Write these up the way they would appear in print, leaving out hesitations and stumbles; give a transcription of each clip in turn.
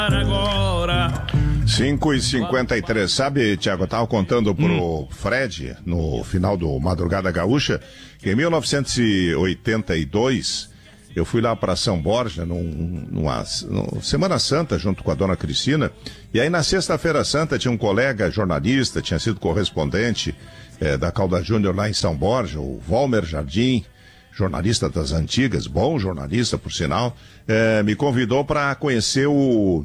Agora 5h53, sabe, Tiago, eu tava contando pro Fred, no final do Madrugada Gaúcha, que em 1982, eu fui lá para São Borja, numa Semana Santa, junto com a dona Cristina, e aí na Sexta-feira Santa tinha um colega jornalista, tinha sido correspondente da Calda Júnior lá em São Borja, o Valmer Jardim, jornalista das antigas, bom jornalista, por sinal, me convidou para conhecer o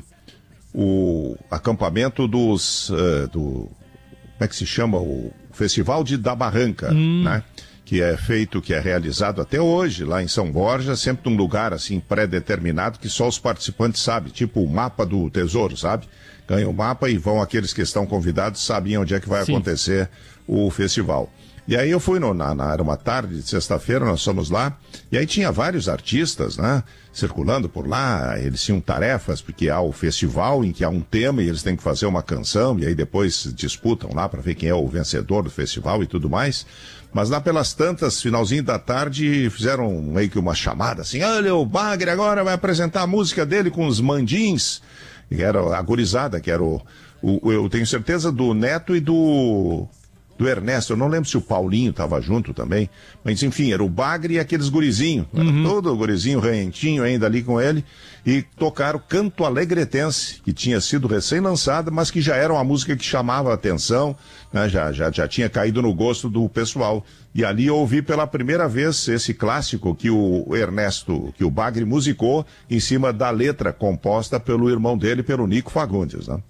acampamento como é que se chama? O Festival da Barranca, né? Que é realizado até hoje lá em São Borja, sempre num lugar assim pré-determinado que só os participantes sabem, tipo o mapa do tesouro, sabe? Ganham o mapa e vão aqueles que estão convidados, sabem onde é que vai acontecer o festival. E aí eu fui, era uma tarde de sexta-feira, nós fomos lá, e aí tinha vários artistas, né, circulando por lá, eles tinham tarefas, porque há o festival em que há um tema e eles têm que fazer uma canção, e aí depois disputam lá para ver quem é o vencedor do festival e tudo mais. Mas lá pelas tantas, finalzinho da tarde, fizeram meio que uma chamada assim, olha, o Bagre agora vai apresentar a música dele com os mandins, que era a gurizada, que era eu tenho certeza do Neto e do Ernesto, eu não lembro se o Paulinho estava junto também, mas enfim, era o Bagre e aqueles gurizinhos, todo o gurizinho ranhentinho ainda ali com ele, e tocaram Canto Alegretense, que tinha sido recém-lançada, mas que já era uma música que chamava a atenção, né, já tinha caído no gosto do pessoal, e ali eu ouvi pela primeira vez esse clássico que o Bagre musicou em cima da letra composta pelo irmão dele, pelo Nico Fagundes, né?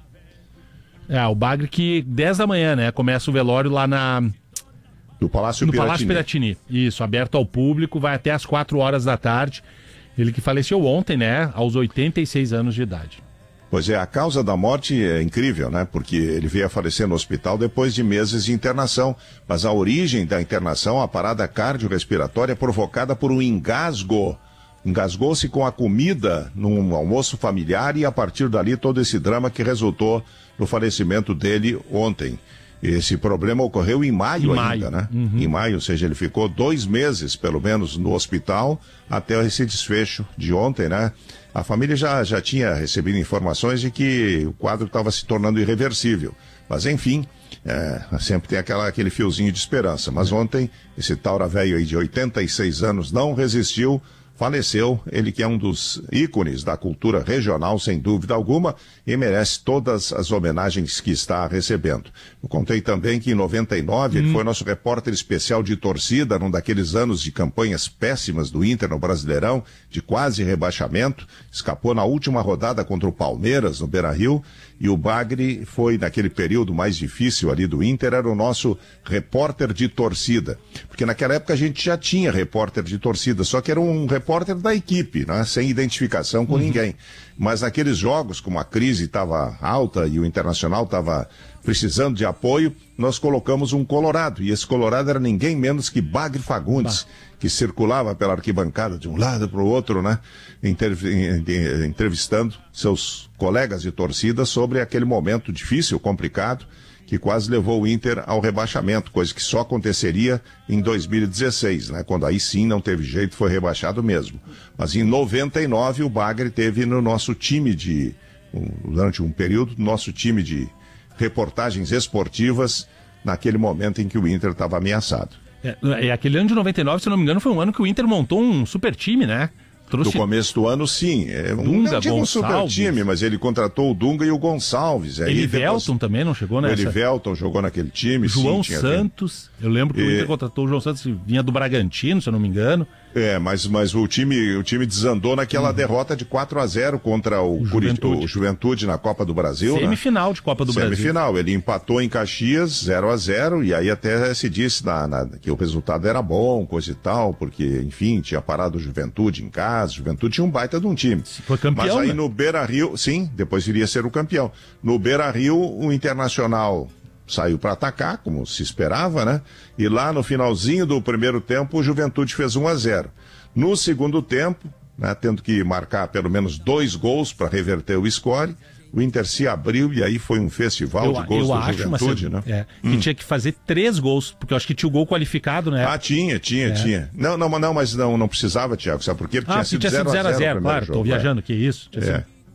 O Bagre que 10 da manhã, né? Começa o velório lá no Palácio Piratini. Isso, aberto ao público, vai até às 4 horas da tarde. Ele que faleceu ontem, né? Aos 86 anos de idade. Pois é, a causa da morte é incrível, né? Porque ele veio a falecer no hospital depois de meses de internação. Mas a origem da internação, a parada cardiorrespiratória, é provocada por um engasgo. Engasgou-se com a comida num almoço familiar e a partir dali todo esse drama que resultou no falecimento dele ontem. Esse problema ocorreu em maio ainda, né? Em maio, ou seja, ele ficou 2 meses, pelo menos, no hospital até esse desfecho de ontem, né? A família já tinha recebido informações de que o quadro estava se tornando irreversível. Mas, enfim, sempre tem aquele fiozinho de esperança. Mas ontem, esse taura velho aí de 86 anos não resistiu, faleceu, ele que é um dos ícones da cultura regional, sem dúvida alguma, e merece todas as homenagens que está recebendo. Eu contei também que em 99 ele foi nosso repórter especial de torcida, num daqueles anos de campanhas péssimas do Inter no Brasileirão, de quase rebaixamento, escapou na última rodada contra o Palmeiras, no Beira-Rio, e o Bagre foi, naquele período mais difícil ali do Inter, era o nosso repórter de torcida. Porque naquela época a gente já tinha repórter de torcida, só que era um repórter da equipe, né? Sem identificação com ninguém. Mas naqueles jogos, como a crise estava alta e o Internacional estava precisando de apoio, nós colocamos um colorado. E esse colorado era ninguém menos que Bagre Fagundes, que circulava pela arquibancada de um lado para o outro, né? Entrevistando seus colegas de torcida sobre aquele momento difícil, complicado, que quase levou o Inter ao rebaixamento, coisa que só aconteceria em 2016, né? Quando aí sim não teve jeito, foi rebaixado mesmo. Mas em 99 o Bagre teve no nosso time durante um período, nosso time de reportagens esportivas, naquele momento em que o Inter estava ameaçado. Aquele ano de 99, se não me engano, foi um ano que o Inter montou um super time, né? No começo do ano, sim. Dunga, não digo um super time, mas ele contratou o Dunga e o Gonçalves. Elivelton também não chegou nessa? O Elivelton jogou naquele time, João Santos, eu lembro que o Inter contratou o João Santos, que vinha do Bragantino, se eu não me engano. Mas o time desandou naquela derrota de 4-0 contra o Juventude na Copa do Brasil. Semifinal, né? De Copa do Brasil. Semifinal, ele empatou em Caxias 0-0 e aí até se disse que o resultado era bom, coisa e tal, porque, enfim, tinha parado o Juventude em casa, o Juventude tinha um baita de um time. Foi campeão, mas aí, né? No Beira-Rio, sim, depois viria a ser o campeão. No Beira-Rio, o Internacional saiu para atacar, como se esperava, né? E lá no finalzinho do primeiro tempo, o Juventude fez 1-0. No segundo tempo, né, tendo que marcar pelo menos 2 gols para reverter o score, o Inter se abriu e aí foi um festival de gols do Juventude, né? Que tinha que fazer 3 gols, porque eu acho que tinha o gol qualificado, né? Tinha. Não, mas não precisava, Thiago, sabe por quê? Porque tinha sido 0-0, claro, tô viajando, que isso.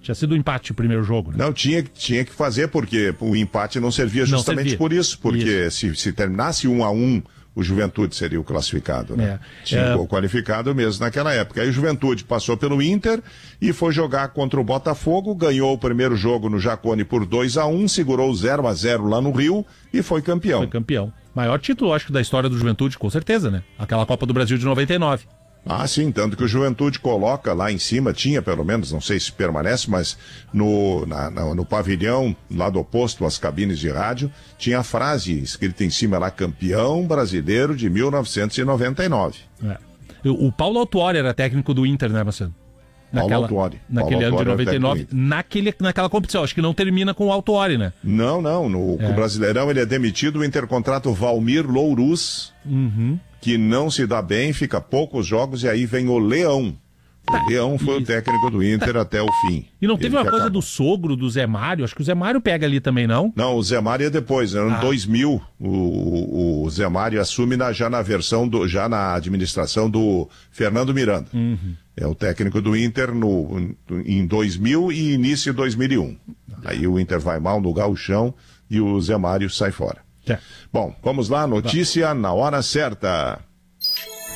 Tinha sido um empate o primeiro jogo, né? Não, tinha que fazer, porque o empate não servia justamente por isso. Porque se terminasse 1-1, o Juventude seria o classificado, né? Tinha gol qualificado mesmo naquela época. Aí o Juventude passou pelo Inter e foi jogar contra o Botafogo, ganhou o primeiro jogo no Jacone por 2-1, segurou 0-0 lá no Rio e foi campeão. Foi campeão. Maior título, acho que, da história do Juventude, com certeza, né? Aquela Copa do Brasil de 99. Ah, sim, tanto que o Juventude coloca lá em cima, tinha pelo menos, não sei se permanece, mas no pavilhão, lado oposto às cabines de rádio, tinha a frase escrita em cima lá, campeão brasileiro de 1999. O Paulo Autuori era técnico do Inter, né, Marcelo? Paulo Autuori. Naquele ano de 99, naquela competição. Acho que não termina com o Autuori, né? Não. No Brasileirão ele é demitido, o Inter contrata o Valmir Louruz, que não se dá bem, fica poucos jogos, e aí vem o Leão. O Leão foi o técnico do Inter até o fim. E não teve uma coisa do sogro do Zé Mário? Acho que o Zé Mário pega ali também, não? Não, o Zé Mário é depois, ano 2000, o Zé Mário assume já na administração do Fernando Miranda. É o técnico do Inter em 2000 e início de 2001. Aí o Inter vai mal no gauchão e o Zé Mário sai fora. Bom, vamos lá, notícia na hora certa.